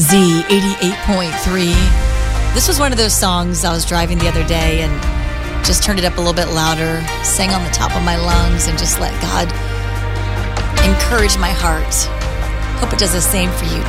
Z88.3. This was one of those songs I was driving the other day and just turned it up a little bit louder, sang on the top of my lungs, and just let God encourage my heart. Hope it does the same for you